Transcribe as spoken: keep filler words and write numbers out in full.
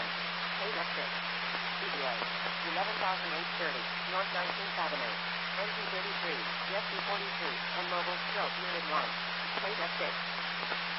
one. Ada six. E D A. eleven thousand eight hundred thirty, North nineteenth Avenue. N G thirty-three, J S C forty-three, and Mobile Stroke Unit one. Ada six.